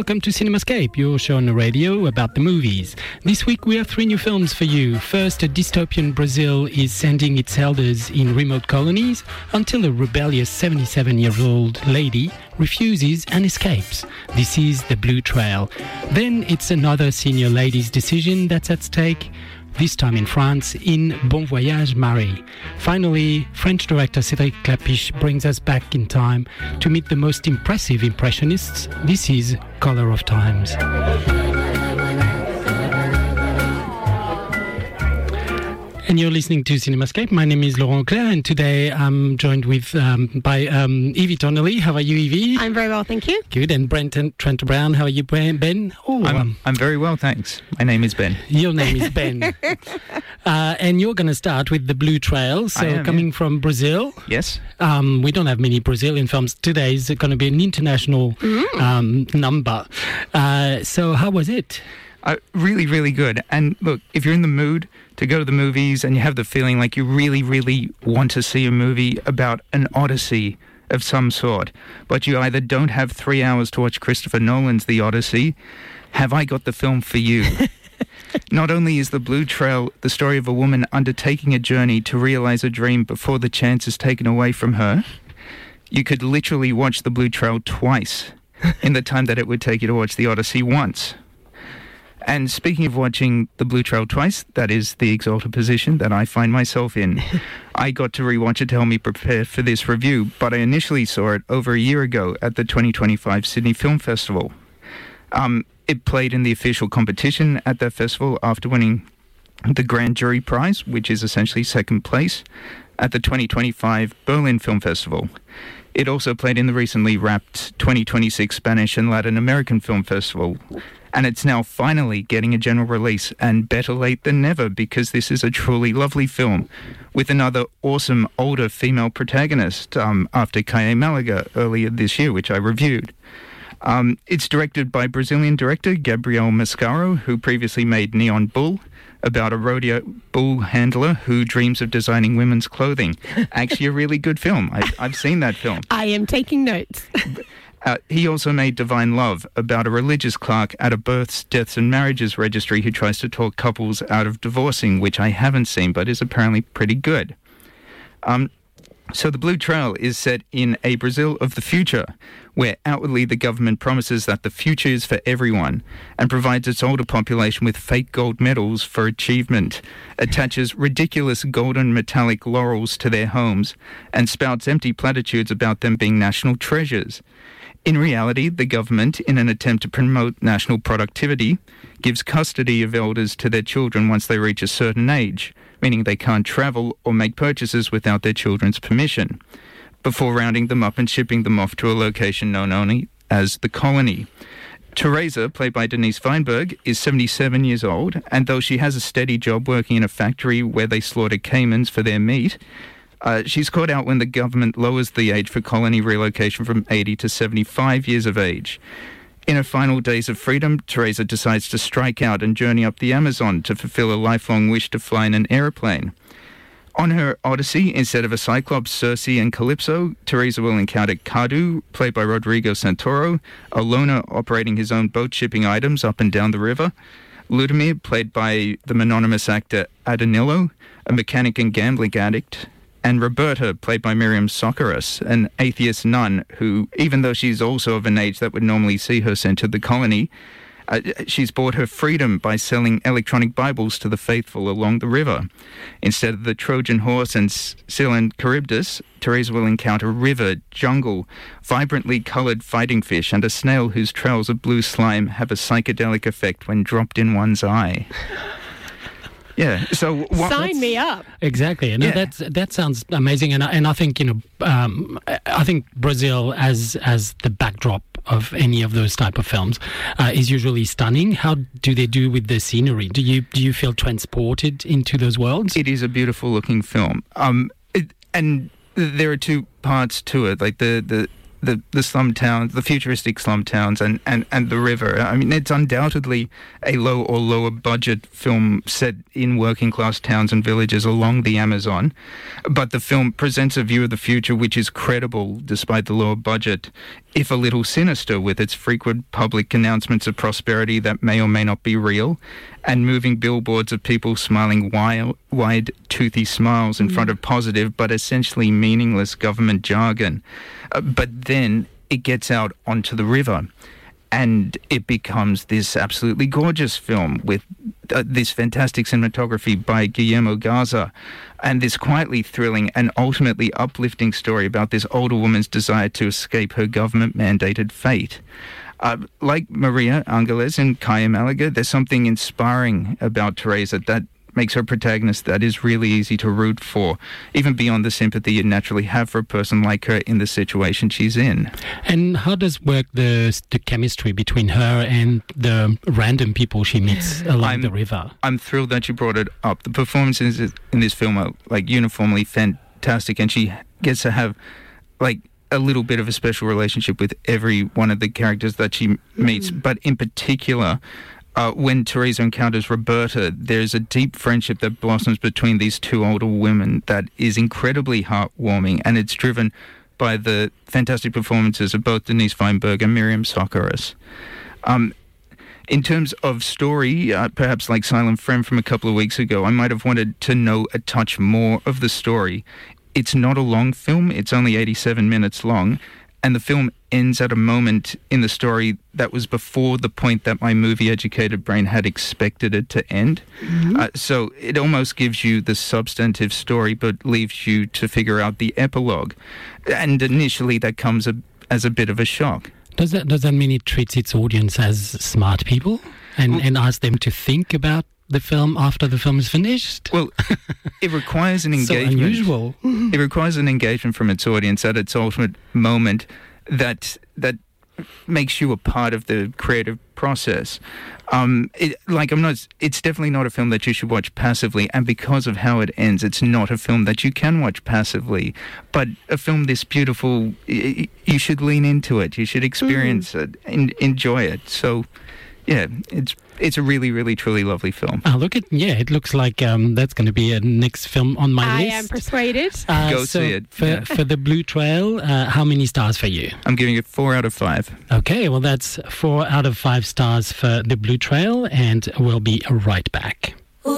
welcome to Cinemascape, your show on the radio about the movies. This week we have 3 new films for you. First, a dystopian Brazil is sending its elders in remote colonies until a rebellious 77-year-old lady refuses and escapes. This is The Blue Trail. Then it's another senior lady's decision that's at stake, this time in France, in Bon Voyage Marie. Finally, French director Cédric Klapisch brings us back in time to meet the most impressive Impressionists. This is Color of Times. And you're listening to Cinemascape. My name is Laurent Claire, and today I'm joined by Evie Donnelly. How are you, Evie? I'm very well, thank you. Good. And Trent Brown. How are you, Ben? I'm very well, thanks. My name is Ben. Your name is Ben. And you're going to start with The Blue Trail. So coming from Brazil. Yes. We don't have many Brazilian films. Today is going to be an international number. So how was it? Really, really good. And look, if you're in the mood to go to the movies and you have the feeling like you really, really want to see a movie about an odyssey of some sort, but you either don't have 3 hours to watch Christopher Nolan's The Odyssey, have I got the film for you? Not only is The Blue Trail the story of a woman undertaking a journey to realize a dream before the chance is taken away from her, you could literally watch The Blue Trail twice in the time that it would take you to watch The Odyssey once. And speaking of watching The Blue Trail twice, that is the exalted position that I find myself in. I got to rewatch it to help me prepare for this review, but I initially saw it over a year ago at the 2025 Sydney Film Festival. It played in the official competition at that festival after winning the Grand Jury Prize, which is essentially second place, at the 2025 Berlin Film Festival. It also played in the recently wrapped 2026 Spanish and Latin American Film Festival. And it's now finally getting a general release, and better late than never, because this is a truly lovely film with another awesome older female protagonist after Kaye Malaga earlier this year, which I reviewed. It's directed by Brazilian director Gabriel Mascaro, who previously made Neon Bull, about a rodeo bull handler who dreams of designing women's clothing. Actually, a really good film. I've seen that film. I am taking notes. He also made Divine Love, about a religious clerk at a births, deaths and marriages registry who tries to talk couples out of divorcing, which I haven't seen but is apparently pretty good. So The Blue Trail is set in a Brazil of the future, where outwardly the government promises that the future is for everyone and provides its older population with fake gold medals for achievement, attaches ridiculous golden metallic laurels to their homes, and spouts empty platitudes about them being national treasures. In reality, the government, in an attempt to promote national productivity, gives custody of elders to their children once they reach a certain age, meaning they can't travel or make purchases without their children's permission, before rounding them up and shipping them off to a location known only as the colony. Teresa, played by Denise Feinberg, is 77 years old, and though she has a steady job working in a factory where they slaughter caimans for their meat, she's caught out when the government lowers the age for colony relocation from 80 to 75 years of age. In her final days of freedom, Teresa decides to strike out and journey up the Amazon to fulfill a lifelong wish to fly in an airplane. On her odyssey, instead of a Cyclops, Circe and Calypso, Teresa will encounter Cadu, played by Rodrigo Santoro, a loner operating his own boat shipping items up and down the river, Ludmir, played by the mononymous actor Adanilo, a mechanic and gambling addict, and Roberta, played by Miriam Socorus, an atheist nun who, even though she's also of an age that would normally see her sent to the colony, she's bought her freedom by selling electronic Bibles to the faithful along the river. Instead of the Trojan horse and Scylla and Charybdis, Teresa will encounter river, jungle, vibrantly coloured fighting fish, and a snail whose trails of blue slime have a psychedelic effect when dropped in one's eye. Yeah, so sign me up. Exactly, and that sounds amazing, and I think I think Brazil as the backdrop of any of those type of films is usually stunning. How do they do with the scenery? Do you feel transported into those worlds? It is a beautiful looking film, and there are two parts to it, like the slum towns, the futuristic slum towns, and the river. I mean, it's undoubtedly a low or lower budget film set in working class towns and villages along the Amazon, but the film presents a view of the future which is credible despite the lower budget. if a little sinister, with its frequent public announcements of prosperity that may or may not be real, and moving billboards of people smiling wide, toothy smiles in front of positive but essentially meaningless government jargon. But then it gets out onto the river, and it becomes this absolutely gorgeous film with this fantastic cinematography by Guillermo Garza, and this quietly thrilling and ultimately uplifting story about this older woman's desire to escape her government-mandated fate. Like Maria Angeles and Kaya Malaga, there's something inspiring about Teresa that makes her protagonist that is really easy to root for, even beyond the sympathy you naturally have for a person like her in the situation she's in. And how does work the chemistry between her and the random people she meets along the river? I'm thrilled that you brought it up. The performances in this film are like uniformly fantastic, and she gets to have like a little bit of a special relationship with every one of the characters that she meets. But in particular, when Teresa encounters Roberta, there's a deep friendship that blossoms between these two older women that is incredibly heartwarming, and it's driven by the fantastic performances of both Denise Feinberg and Miriam Socorros. In terms of story, perhaps like Silent Friend from a couple of weeks ago, I might have wanted to know a touch more of the story. It's not a long film, it's only 87 minutes long, and the film ends at a moment in the story that was before the point that my movie-educated brain had expected it to end. So it almost gives you the substantive story, but leaves you to figure out the epilogue. And initially that comes as a bit of a shock. Does that mean it treats its audience as smart people and asks them to think about the film after the film is finished? Well, it requires an engagement. So unusual. It requires an engagement from its audience at its ultimate moment that makes you a part of the creative process. It's definitely not a film that you should watch passively, and because of how it ends, it's not a film that you can watch passively. But a film this beautiful, you should lean into it. You should experience it and enjoy it. So, yeah, it's a really, really, truly lovely film. It looks like that's going to be a next film on my list. I am persuaded. Go see it. For The Blue Trail, how many stars for you? I'm giving it 4 out of 5. Okay, well, that's 4 out of 5 stars for The Blue Trail, and we'll be right back.